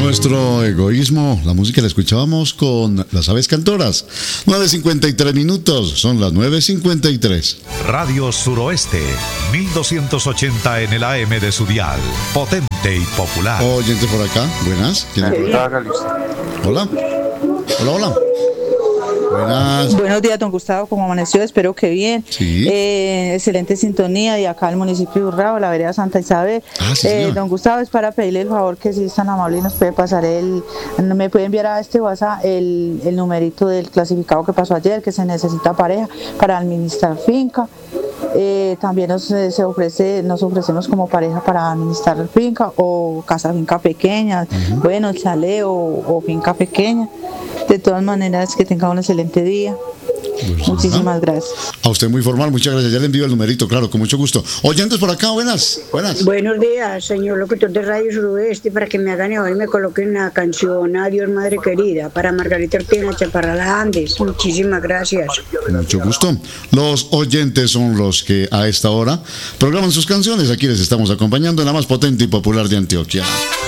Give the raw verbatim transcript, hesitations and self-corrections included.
nuestro egoísmo, la música la escuchábamos con las aves cantoras. nueve cincuenta y tres minutos, son las nueve cincuenta y tres. Radio Suroeste, mil doscientos ochenta en el A M de su dial. Potente y popular. Oyente por acá, buenas. ¿Quién es? Hola. Hola, hola. Buenas. Buenos días, don Gustavo, ¿cómo amaneció? Espero que bien. Sí. Eh, excelente sintonía de acá al municipio de Urrao, la vereda Santa Isabel. Ah, sí, eh, don Gustavo, es para pedirle el favor que si es tan amable y nos puede pasar el, me puede enviar a este WhatsApp el, el numerito del clasificado que pasó ayer, que se necesita pareja para administrar finca. Eh, también nos, eh, se ofrece, nos ofrecemos como pareja para administrar finca o casa finca pequeña, uh-huh. bueno, chalet o, o finca pequeña. De todas maneras, que tenga un excelente día. Pues, muchísimas ajá. gracias. A usted muy formal, muchas gracias. Ya le envío el numerito, claro, con mucho gusto. Oyentes por acá, buenas, buenas. Buenos días, señor locutor de Radio Suroeste, para que me hagan y hoy me coloquen una canción Adiós Madre Querida, para Margarita Ortega Chaparral Andes. Muchísimas gracias. Mucho gusto. Los oyentes son los que a esta hora programan sus canciones. Aquí les estamos acompañando en la más potente y popular de Antioquia.